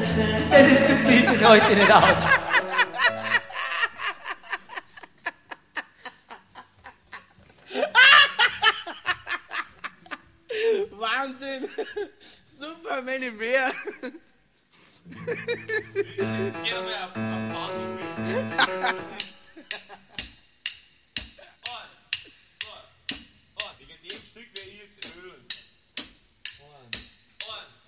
Das ist zu viel bis heute nicht aus. Wahnsinn! Superman im Meer! Jetzt geh doch mal auf Bahn spielen. Wegen dem Stück werde ich jetzt erhöhen. 1, 2,